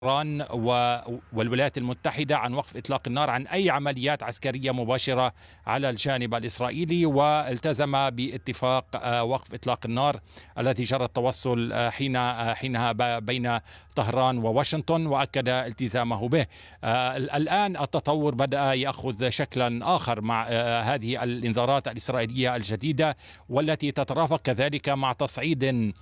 إيران والولايات المتحدة عن وقف إطلاق النار، عن أي عمليات عسكرية مباشرة على الجانب الإسرائيلي، والتزم باتفاق وقف إطلاق النار الذي جرى التوصل حينها بين طهران وواشنطن، وأكد التزامه به. الآن التطور بدأ يأخذ شكلا آخر مع هذه الإنذارات الإسرائيلية الجديدة، والتي تترافق كذلك مع تصعيد